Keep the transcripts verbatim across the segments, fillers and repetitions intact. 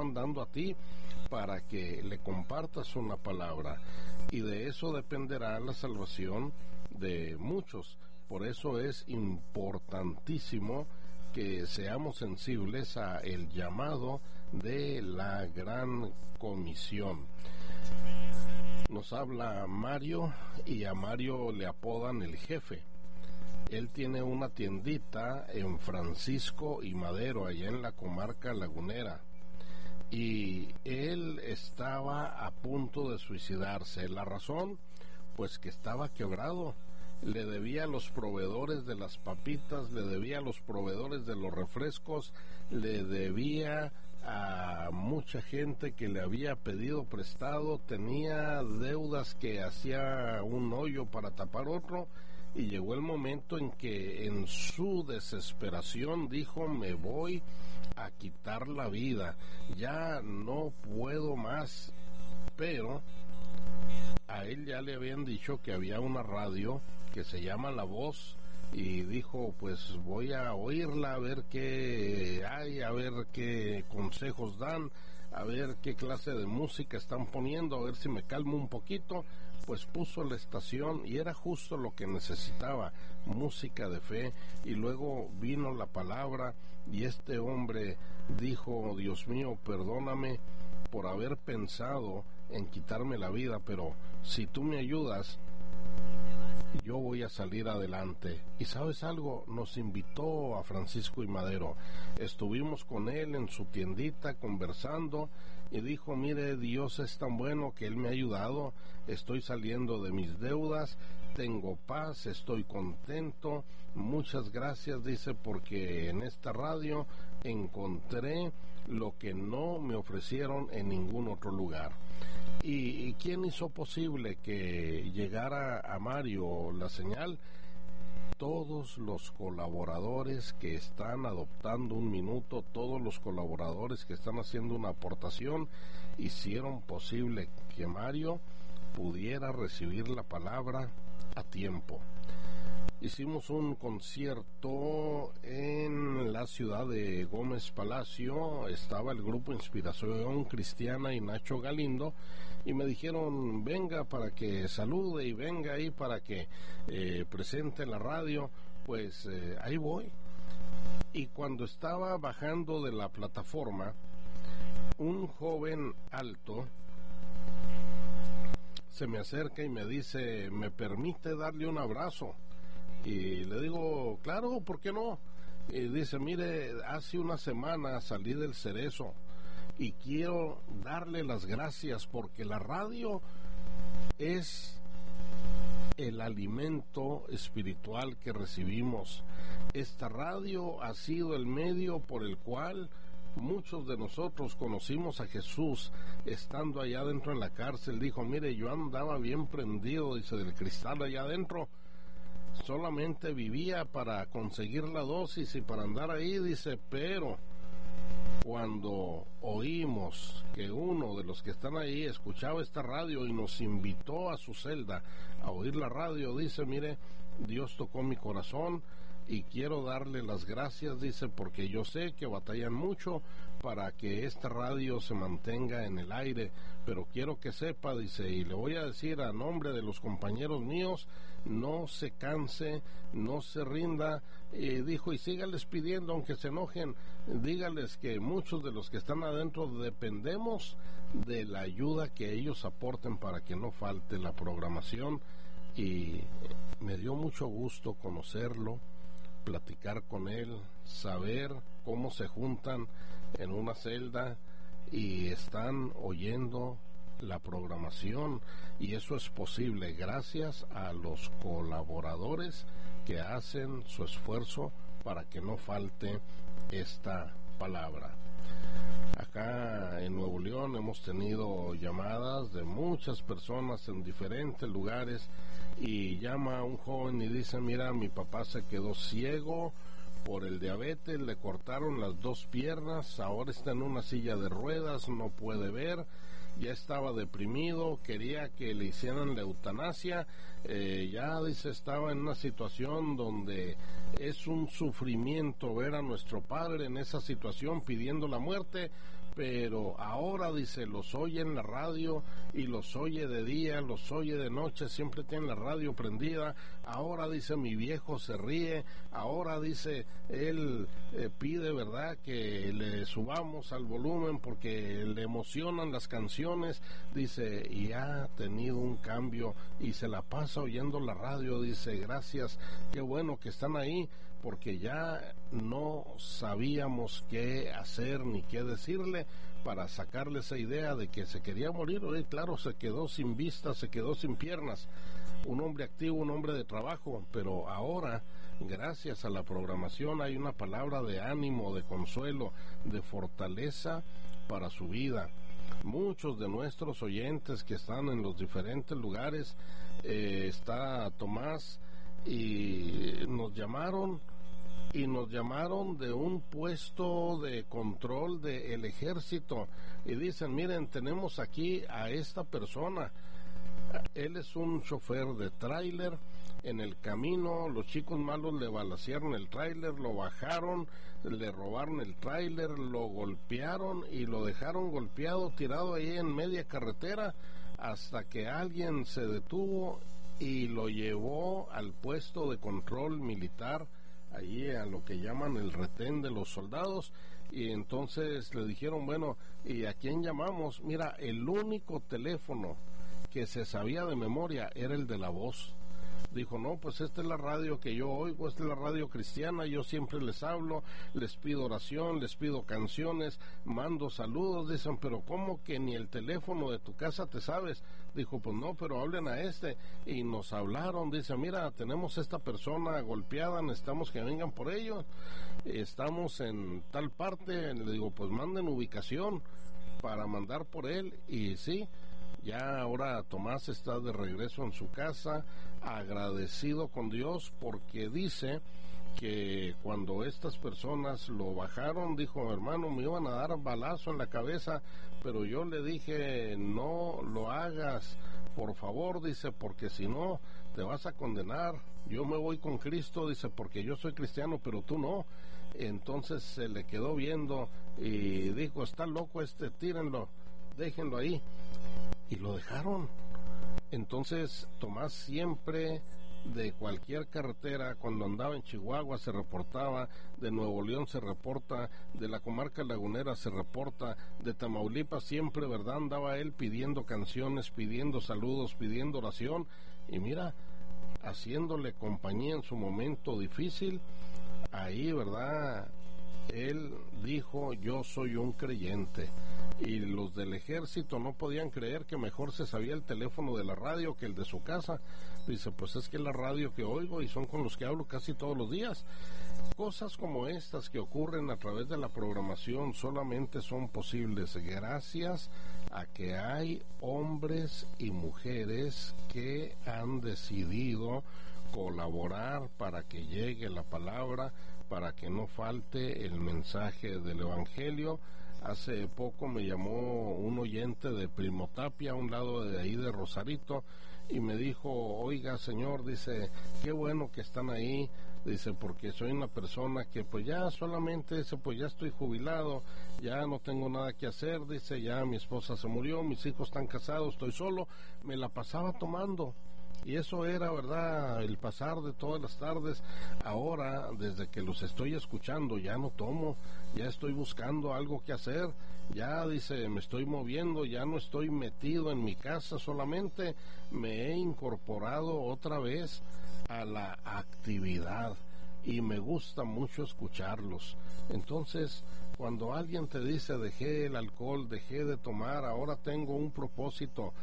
mandando a ti para que le compartas una palabra, y de eso dependerá la salvación de muchos. Por eso es importantísimo que seamos sensibles a el llamado de la Gran Comisión. Nos habla Mario, y a Mario le apodan el jefe. Él tiene una tiendita en Francisco y Madero, allá en la comarca lagunera, y él estaba a punto de suicidarse. La razón, pues que estaba quebrado. Le debía a los proveedores de las papitas, le debía a los proveedores de los refrescos, le debía a mucha gente que le había pedido prestado, tenía deudas que hacía un hoyo para tapar otro, y llegó el momento en que en su desesperación dijo: me voy a quitar la vida, ya no puedo más. Pero a él ya le habían dicho que había una radio que se llama La Voz, y dijo: pues voy a oírla, a ver qué hay, a ver qué consejos dan, a ver qué clase de música están poniendo, a ver si me calmo un poquito. Pues puso la estación y era justo lo que necesitaba, música de fe. Y luego vino la palabra, y este hombre dijo: Dios mío, perdóname por haber pensado en quitarme la vida, pero si tú me ayudas, yo voy a salir adelante. Y ¿sabes algo? Nos invitó a Francisco y Madero. Estuvimos con él en su tiendita conversando, y dijo: mire, Dios es tan bueno que Él me ha ayudado, estoy saliendo de mis deudas, tengo paz, estoy contento, muchas gracias, dice, porque en esta radio encontré lo que no me ofrecieron en ningún otro lugar. ¿Y, y quién hizo posible que llegara a Mario la señal? Todos los colaboradores que están adoptando un minuto, todos los colaboradores que están haciendo una aportación, hicieron posible que Mario pudiera recibir la palabra a tiempo. Hicimos un concierto en la ciudad de Gómez Palacio, estaba el grupo Inspiración Cristiana y Nacho Galindo, y me dijeron: venga para que salude, y venga ahí para que eh, presente la radio. Pues eh, ahí voy. Y cuando estaba bajando de la plataforma, un joven alto se me acerca y me dice: ¿me permite darle un abrazo? Y le digo: claro, ¿por qué no? Y dice: mire, hace una semana salí del Cerezo y quiero darle las gracias porque la radio es el alimento espiritual que recibimos. Esta radio ha sido el medio por el cual muchos de nosotros conocimos a Jesús estando allá adentro en la cárcel. Dijo: mire, yo andaba bien prendido, dice, del cristal allá adentro, solamente vivía para conseguir la dosis y para andar ahí, dice, pero cuando oímos que uno de los que están ahí escuchaba esta radio y nos invitó a su celda a oír la radio, dice, mire, Dios tocó mi corazón y quiero darle las gracias, dice, porque yo sé que batallan mucho para que esta radio se mantenga en el aire, pero quiero que sepa, dice, y le voy a decir a nombre de los compañeros míos, no se canse, no se rinda, y dijo, y sígales pidiendo, aunque se enojen, dígales que muchos de los que están adentro dependemos de la ayuda que ellos aporten para que no falte la programación. Y me dio mucho gusto conocerlo, platicar con él, saber cómo se juntan en una celda y están oyendo la programación, y eso es posible gracias a los colaboradores que hacen su esfuerzo para que no falte esta palabra. Acá en Nuevo León hemos tenido llamadas de muchas personas en diferentes lugares, y llama un joven y dice, mira, mi papá se quedó ciego por el diabetes, le cortaron las dos piernas, ahora está en una silla de ruedas, no puede ver, ya estaba deprimido, quería que le hicieran la eutanasia, eh, ya dice, estaba en una situación donde es un sufrimiento ver a nuestro padre en esa situación pidiendo la muerte, pero ahora, dice, los oye en la radio y los oye de día, los oye de noche, siempre tiene la radio prendida. Ahora, dice, mi viejo se ríe, ahora, dice, él eh, pide, ¿verdad?, que le subamos al volumen porque le emocionan las canciones, dice, y ha tenido un cambio y se la pasa oyendo la radio, dice, gracias, qué bueno que están ahí, porque ya no sabíamos qué hacer ni qué decirle para sacarle esa idea de que se quería morir. Oye, claro, se quedó sin vista, se quedó sin piernas, un hombre activo, un hombre de trabajo, pero ahora, gracias a la programación, hay una palabra de ánimo, de consuelo, de fortaleza para su vida. Muchos de nuestros oyentes que están en los diferentes lugares, eh, está Tomás, y nos llamaron y nos llamaron de un puesto de control del ejército y dicen, miren, tenemos aquí a esta persona, él es un chofer de tráiler, en el camino los chicos malos le balacearon el tráiler, lo bajaron, le robaron el tráiler, lo golpearon y lo dejaron golpeado, tirado ahí en media carretera, hasta que alguien se detuvo y lo llevó al puesto de control militar, allí a lo que llaman el retén de los soldados, y entonces le dijeron, bueno, ¿y a quién llamamos? Mira, el único teléfono que se sabía de memoria era el de la voz. Dijo, no, pues esta es la radio que yo oigo, esta es la radio cristiana, yo siempre les hablo, les pido oración, les pido canciones, mando saludos. Dicen, pero ¿cómo que ni el teléfono de tu casa te sabes? Dijo, pues no, pero hablen a este. Y nos hablaron, dice, mira, tenemos esta persona golpeada, necesitamos que vengan por ellos, estamos en tal parte. Le digo, pues manden ubicación para mandar por él. Y sí, ya ahora Tomás está de regreso en su casa, agradecido con Dios, porque dice que cuando estas personas lo bajaron, dijo, hermano, me iban a dar balazo en la cabeza, pero yo le dije, no lo hagas, por favor, dice, porque si no, te vas a condenar. Yo me voy con Cristo, dice, porque yo soy cristiano, pero tú no. Entonces se le quedó viendo y dijo, está loco este, tírenlo, déjenlo ahí. Y lo dejaron. Entonces Tomás siempre, de cualquier carretera, cuando andaba en Chihuahua se reportaba, de Nuevo León se reporta, de la comarca lagunera se reporta, de Tamaulipas siempre, ¿verdad?, andaba él pidiendo canciones, pidiendo saludos, pidiendo oración, y mira, haciéndole compañía en su momento difícil. Ahí, ¿verdad?, él dijo, yo soy un creyente. Y los del ejército no podían creer que mejor se sabía el teléfono de la radio que el de su casa. Dice, pues es que es la radio que oigo y son con los que hablo casi todos los días. Cosas como estas que ocurren a través de la programación solamente son posibles gracias a que hay hombres y mujeres que han decidido colaborar para que llegue la palabra, para que no falte el mensaje del Evangelio. Hace poco me llamó un oyente de Primo Tapia, a un lado de ahí de Rosarito, y me dijo, oiga señor, dice, qué bueno que están ahí, dice, porque soy una persona que pues ya solamente, dice, pues ya estoy jubilado, ya no tengo nada que hacer, dice, ya mi esposa se murió, mis hijos están casados, estoy solo, me la pasaba tomando. Y eso era, ¿verdad?, el pasar de todas las tardes. Ahora, desde que los estoy escuchando, ya no tomo, ya estoy buscando algo que hacer, ya, dice, me estoy moviendo, ya no estoy metido en mi casa solamente, me he incorporado otra vez a la actividad y me gusta mucho escucharlos. Entonces, cuando alguien te dice, dejé el alcohol, dejé de tomar, ahora tengo un propósito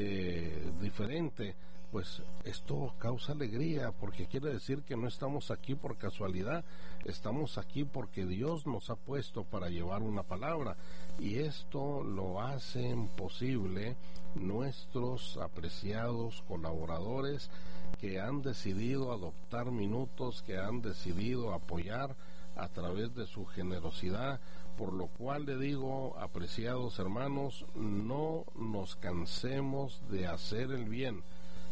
eh, diferente, pues esto causa alegría, porque quiere decir que no estamos aquí por casualidad, estamos aquí porque Dios nos ha puesto para llevar una palabra, y esto lo hacen posible nuestros apreciados colaboradores que han decidido adoptar minutos, que han decidido apoyar a través de su generosidad, por lo cual le digo, apreciados hermanos, no nos cansemos de hacer el bien.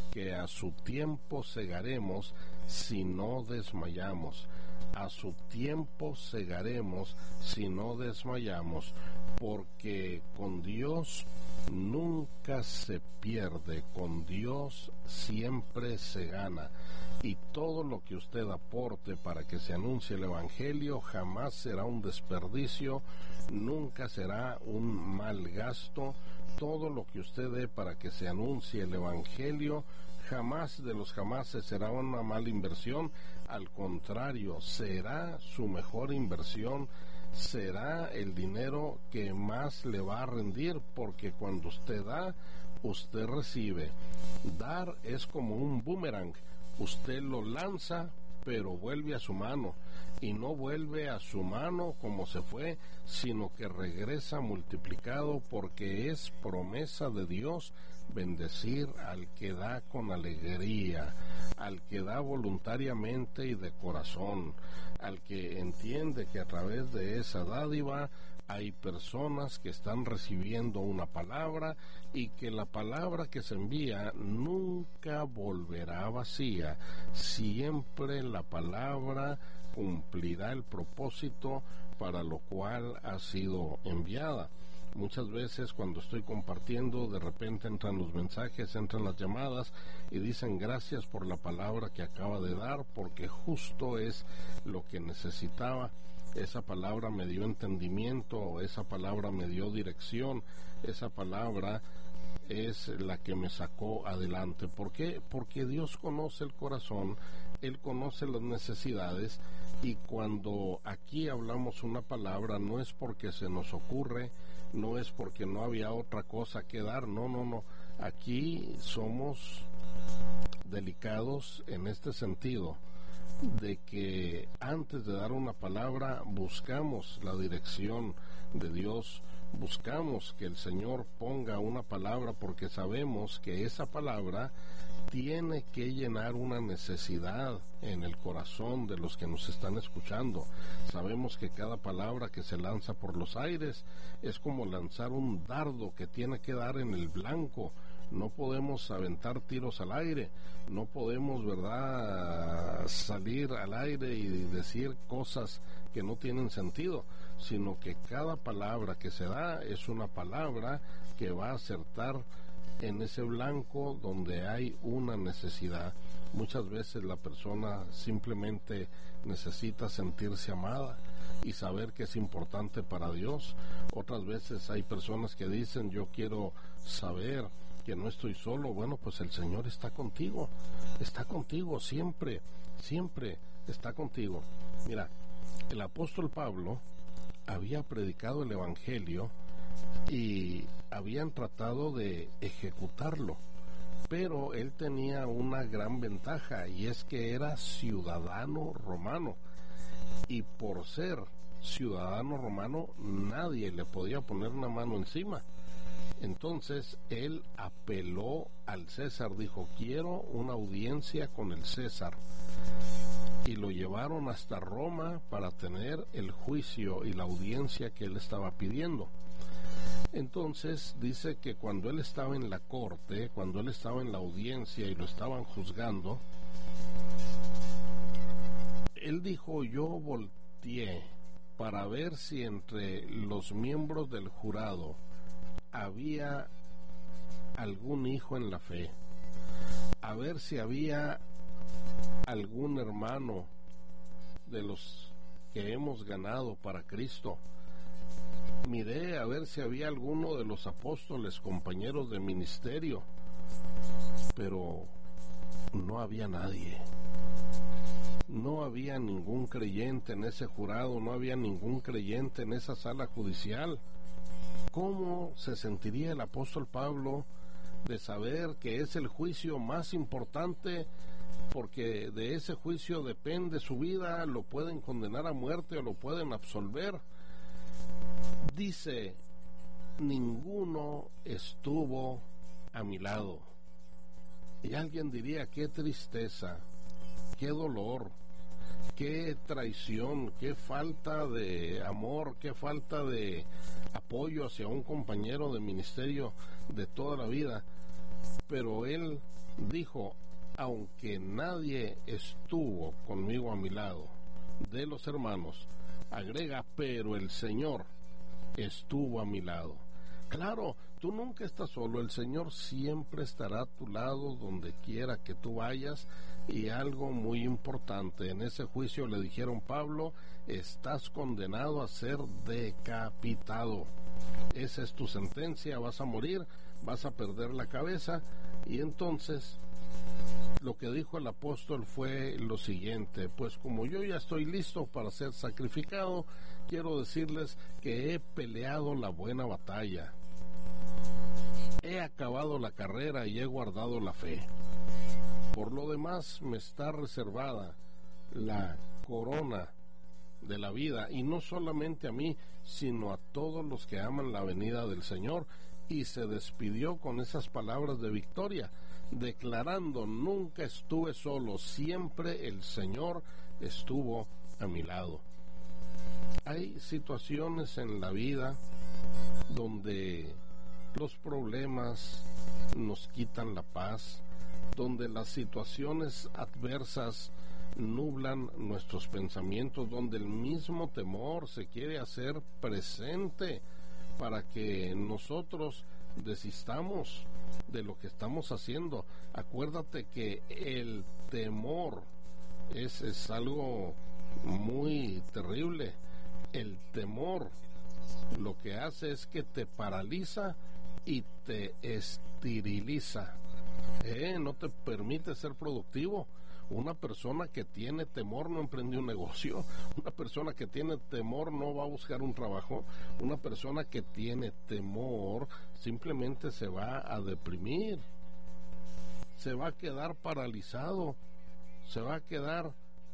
que a su tiempo segaremos si no desmayamos. A su tiempo segaremos si no desmayamos, porque con Dios nunca se pierde, con Dios siempre se gana. Y todo lo que usted aporte para que se anuncie el Evangelio jamás será un desperdicio, nunca será un mal gasto. Todo lo que usted dé para que se anuncie el Evangelio jamás de los jamases será una mala inversión. Al contrario, será su mejor inversión, será el dinero que más le va a rendir, porque cuando usted da, usted recibe. Dar es como un boomerang, usted lo lanza, pero vuelve a su mano, y no vuelve a su mano como se fue, sino que regresa multiplicado, porque es promesa de Dios bendecir al que da con alegría, al que da voluntariamente y de corazón, al que entiende que a través de esa dádiva hay personas que están recibiendo una palabra y que la palabra que se envía nunca volverá vacía. Siempre la palabra cumplirá el propósito para lo cual ha sido enviada. Muchas veces cuando estoy compartiendo, de repente entran los mensajes, entran las llamadas y dicen gracias por la palabra que acaba de dar, porque justo es lo que necesitaba. Esa palabra me dio entendimiento, esa palabra me dio dirección, esa palabra es la que me sacó adelante. ¿Por qué? Porque Dios conoce el corazón, Él conoce las necesidades, y cuando aquí hablamos una palabra no es porque se nos ocurre, no es porque no había otra cosa que dar, no, no, no. Aquí somos delicados en este sentido, de que antes de dar una palabra buscamos la dirección de Dios, buscamos que el Señor ponga una palabra, porque sabemos que esa palabra tiene que llenar una necesidad en el corazón de los que nos están escuchando. Sabemos que cada palabra que se lanza por los aires es como lanzar un dardo que tiene que dar en el blanco. No podemos aventar tiros al aire, no podemos, ¿verdad?, salir al aire y decir cosas que no tienen sentido, sino que cada palabra que se da es una palabra que va a acertar en ese blanco donde hay una necesidad. Muchas veces la persona simplemente necesita sentirse amada y saber que es importante para Dios. Otras veces hay personas que dicen yo quiero saber que no estoy solo. Bueno, pues el Señor está contigo, está contigo siempre, siempre está contigo. Mira, el apóstol Pablo había predicado el Evangelio y habían tratado de ejecutarlo, pero él tenía una gran ventaja, y es que era ciudadano romano, y por ser ciudadano romano nadie le podía poner una mano encima. Entonces él apeló al César, dijo quiero una audiencia con el César, y lo llevaron hasta Roma para tener el juicio y la audiencia que él estaba pidiendo. Entonces dice que cuando él estaba en la corte, cuando él estaba en la audiencia y lo estaban juzgando, él dijo yo volteé para ver si entre los miembros del jurado había algún hijo en la fe, a ver si había algún hermano de los que hemos ganado para Cristo. Miré a ver si había alguno de los apóstoles, compañeros de ministerio, pero no había nadie. No había ningún creyente en ese jurado, no había ningún creyente en esa sala judicial. ¿Cómo se sentiría el apóstol Pablo de saber que es el juicio más importante, porque de ese juicio depende su vida, lo pueden condenar a muerte o lo pueden absolver? Dice, ninguno estuvo a mi lado. Y alguien diría, qué tristeza, qué dolor, qué traición, qué falta de amor, qué falta de apoyo hacia un compañero de ministerio de toda la vida. Pero él dijo, aunque nadie estuvo conmigo a mi lado, de los hermanos, agrega, pero el Señor estuvo a mi lado. Claro, tú nunca estás solo, el Señor siempre estará a tu lado donde quiera que tú vayas. Y algo muy importante, en ese juicio le dijeron, Pablo, estás condenado a ser decapitado. Esa es tu sentencia, vas a morir, vas a perder la cabeza. Y entonces lo que dijo el apóstol fue lo siguiente, pues como yo ya estoy listo para ser sacrificado, quiero decirles que he peleado la buena batalla, he acabado la carrera y he guardado la fe. Por lo demás me está reservada la corona de la vida, y no solamente a mí, sino a todos los que aman la venida del Señor. Y se despidió con esas palabras de victoria, declarando, nunca estuve solo, siempre el Señor estuvo a mi lado. Hay situaciones en la vida donde los problemas nos quitan la paz, donde las situaciones adversas nublan nuestros pensamientos, donde el mismo temor se quiere hacer presente para que nosotros desistamos de lo que estamos haciendo. Acuérdate que el temor es, es algo muy terrible. El temor lo que hace es que te paraliza y te esteriliza. Eh, no te permite ser productivo. Una persona que tiene temor no emprende un negocio. Una persona que tiene temor no va a buscar un trabajo. Una persona que tiene temor simplemente se va a deprimir. Se va a quedar paralizado. Se va a quedar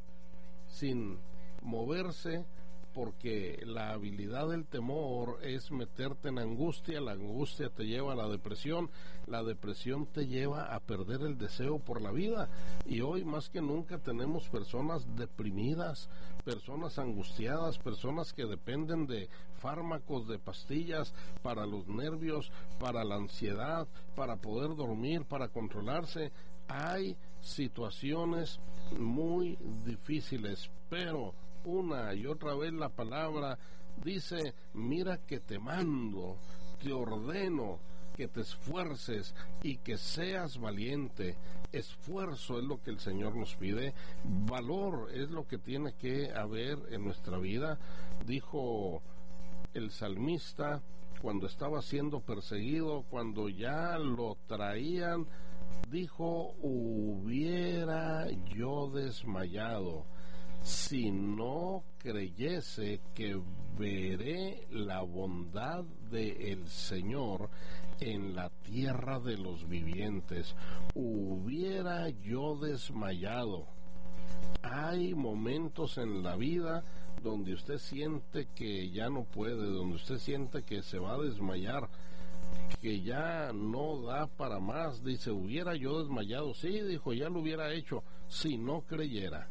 sin moverse, porque la habilidad del temor es meterte en angustia. La angustia te lleva a la depresión, la depresión te lleva a perder el deseo por la vida. Y hoy más que nunca tenemos personas deprimidas, personas angustiadas, personas que dependen de fármacos, de pastillas para los nervios, para la ansiedad, para poder dormir, para controlarse. Hay situaciones muy difíciles, pero una y otra vez la palabra dice, mira que te mando, te ordeno que te esfuerces y que seas valiente. Esfuerzo es lo que el Señor nos pide, valor es lo que tiene que haber en nuestra vida. Dijo el salmista cuando estaba siendo perseguido, cuando ya lo traían, dijo, hubiera yo desmayado si no creyese que veré la bondad del Señor en la tierra de los vivientes. Hubiera yo desmayado. Hay momentos en la vida donde usted siente que ya no puede, donde usted siente que se va a desmayar, que ya no da para más. Dice, hubiera yo desmayado. Sí, dijo, ya lo hubiera hecho si no creyera.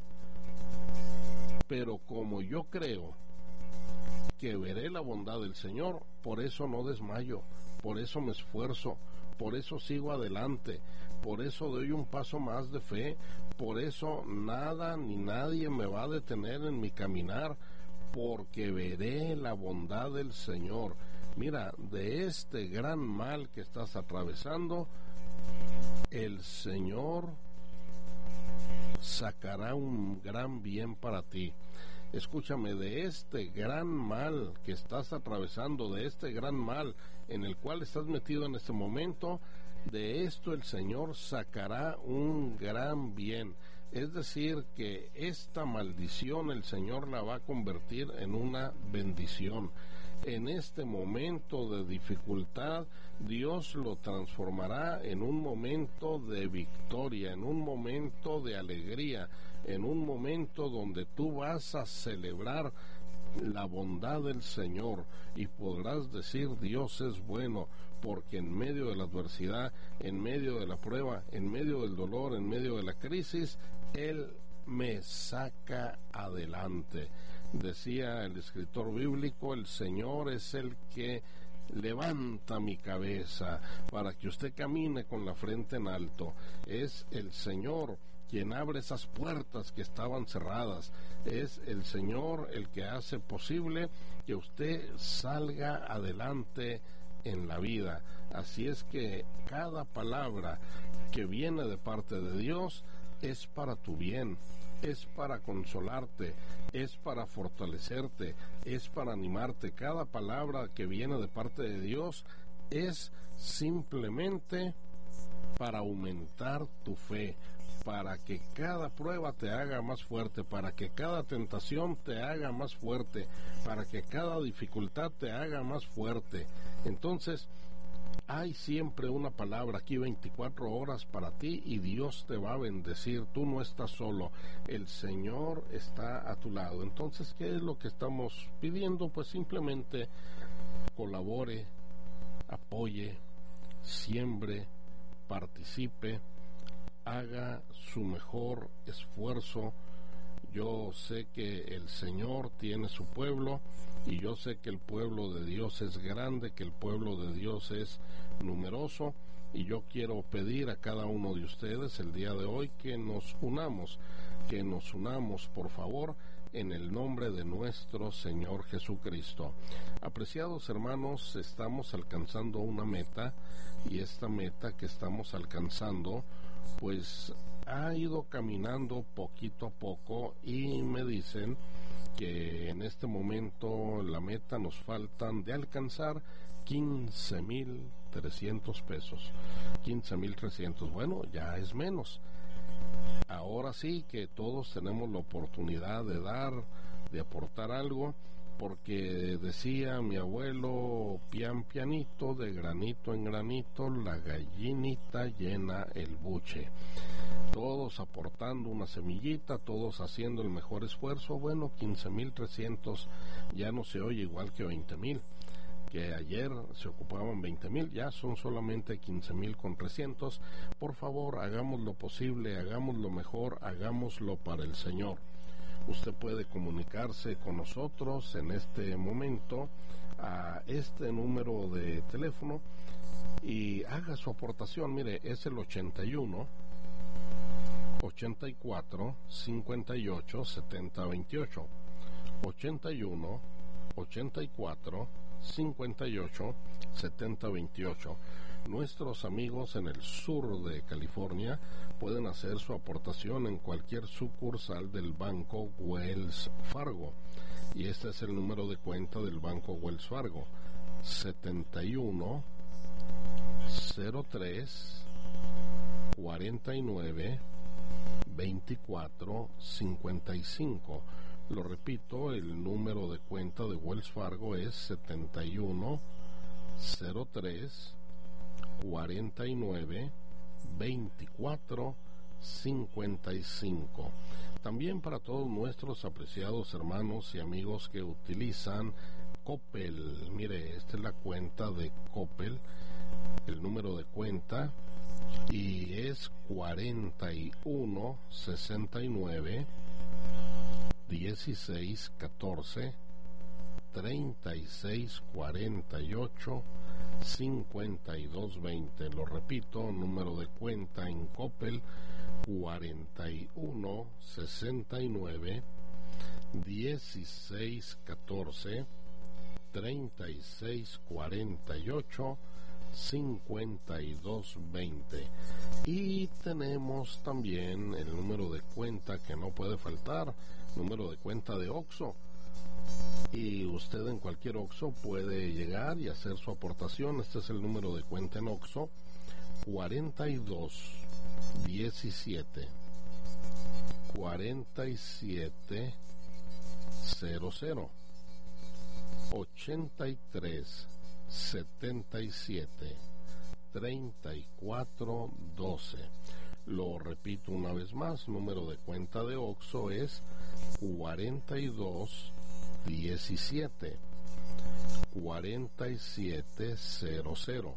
Pero como yo creo que veré la bondad del Señor, por eso no desmayo, por eso me esfuerzo, por eso sigo adelante, por eso doy un paso más de fe, por eso nada ni nadie me va a detener en mi caminar, porque veré la bondad del Señor. Mira, de este gran mal que estás atravesando, el Señor sacará un gran bien para ti. Escúchame, de este gran mal que estás atravesando, de este gran mal en el cual estás metido en este momento, de esto el Señor sacará un gran bien. Es decir, que esta maldición el Señor la va a convertir en una bendición. En este momento de dificultad, Dios lo transformará en un momento de victoria, en un momento de alegría, en un momento donde tú vas a celebrar la bondad del Señor y podrás decir, Dios es bueno, porque en medio de la adversidad, en medio de la prueba, en medio del dolor, en medio de la crisis, Él me saca adelante. Decía el escritor bíblico, el Señor es el que levanta mi cabeza para que usted camine con la frente en alto. Es el Señor quien abre esas puertas que estaban cerradas. Es el Señor el que hace posible que usted salga adelante en la vida. Así es que cada palabra que viene de parte de Dios es para tu bien, es para consolarte, es para fortalecerte, es para animarte. Cada palabra que viene de parte de Dios es simplemente para aumentar tu fe, para que cada prueba te haga más fuerte, para que cada tentación te haga más fuerte, para que cada dificultad te haga más fuerte. Entonces, hay siempre una palabra aquí veinticuatro horas para ti y Dios te va a bendecir. Tú no estás solo, el Señor está a tu lado. Entonces, ¿qué es lo que estamos pidiendo? Pues simplemente colabore, apoye, siembre, participe, haga su mejor esfuerzo. Yo sé que el Señor tiene su pueblo y yo sé que el pueblo de Dios es grande, que el pueblo de Dios es numeroso, y yo quiero pedir a cada uno de ustedes el día de hoy que nos unamos, que nos unamos por favor en el nombre de nuestro Señor Jesucristo. Apreciados hermanos, estamos alcanzando una meta, y esta meta que estamos alcanzando pues ha ido caminando poquito a poco, y me dicen que en este momento la meta nos faltan de alcanzar quince mil trescientos pesos. quince mil trescientos, bueno, ya es menos. Ahora sí que todos tenemos la oportunidad de dar, de aportar algo, porque decía mi abuelo, pian pianito, de granito en granito, la gallinita llena el buche. Todos aportando una semillita, todos haciendo el mejor esfuerzo. Bueno, quince mil trescientos ya no se oye igual que veinte mil, que ayer se ocupaban veinte mil, ya son solamente quince mil con trescientos. Por favor, hagamos lo posible, hagamos lo mejor, hagámoslo para el Señor. Usted puede comunicarse con nosotros en este momento a este número de teléfono y haga su aportación. Mire, es el ochenta y uno, ochenta y cuatro, cincuenta y ocho, setenta veintiocho. ochenta y uno, ochenta y cuatro, cincuenta y ocho, setenta veintiocho. Nuestros amigos en el sur de California pueden hacer su aportación en cualquier sucursal del Banco Wells Fargo. Y este es el número de cuenta del Banco Wells Fargo: setenta y uno, cero tres, cuarenta y nueve, veinticuatro, cincuenta y cinco. Lo repito, el número de cuenta de Wells Fargo es setenta y uno, cero tres, cuarenta y nueve, veinticuatro, cincuenta y cinco. También para todos nuestros apreciados hermanos y amigos que utilizan Coppel, mire, esta es la cuenta de Coppel, el número de cuenta, y es cuarenta y uno, sesenta y nueve, dieciséis, catorce, treinta y seis, cuarenta y ocho, cincuenta y dos, veinte. Lo repito, número de cuenta en Coppel: cuarenta y uno, sesenta y nueve, dieciséis, catorce, treinta y seis, cuarenta y ocho, cincuenta y dos, veinte. Y tenemos también el número de cuenta que no puede faltar, número de cuenta de Oxxo. Y usted en cualquier Oxxo puede llegar y hacer su aportación. Este es el número de cuenta en Oxxo: cuarenta y dos, diecisiete, cuarenta y siete, cero cero, ochenta y tres, setenta y siete, treinta y cuatro, doce. Lo repito una vez más, número de cuenta de Oxxo es cuarenta y dos, diecisiete, cuarenta y siete, cero cero,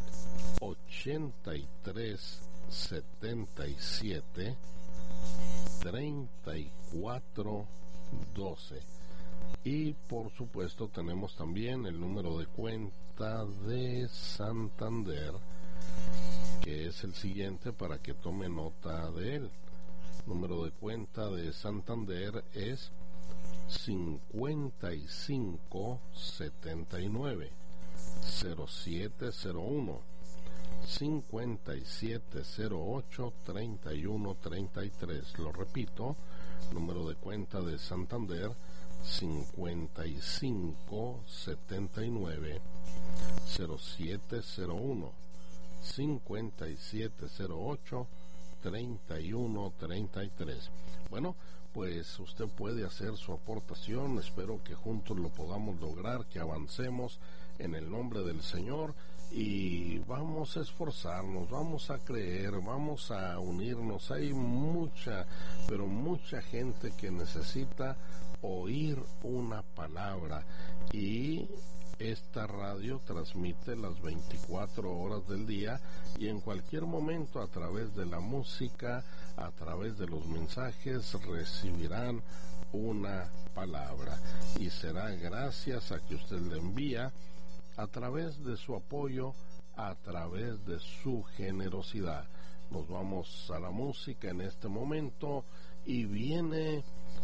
ochenta y tres, setenta y siete, treinta y cuatro, doce. Y por supuesto tenemos también el número de cuenta de Santander, que es el siguiente para que tome nota de él. Número de cuenta de Santander es cincuenta y cinco setenta y nueve cero siete cero uno, cincuenta y siete cero ocho treinta y uno treinta y tres. Lo repito, número de cuenta de Santander cincuenta y cinco setenta y nueve cero siete cero uno, cincuenta y siete cero ocho treinta y uno treinta y tres. Bueno, pues usted puede hacer su aportación. Espero que juntos lo podamos lograr, que avancemos en el nombre del Señor y vamos a esforzarnos, vamos a creer, vamos a unirnos. Hay mucha, pero mucha gente que necesita oír una palabra, y esta radio transmite las veinticuatro horas del día, y en cualquier momento a través de la música, a través de los mensajes, recibirán una palabra, y será gracias a que usted le envía, a través de su apoyo, a través de su generosidad. Nos vamos a la música en este momento y viene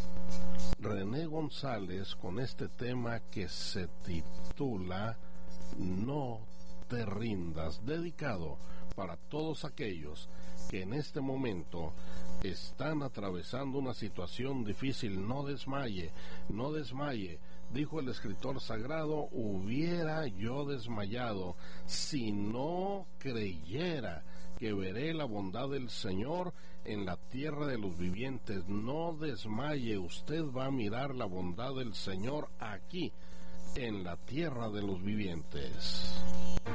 René González con este tema que se titula No te rindas, dedicado para todos aquellos que en este momento están atravesando una situación difícil. No desmaye, no desmaye. Dijo el escritor sagrado: hubiera yo desmayado si no creyera que veré la bondad del Señor en la tierra de los vivientes. No desmaye, usted va a mirar la bondad del Señor aquí, en la tierra de los vivientes.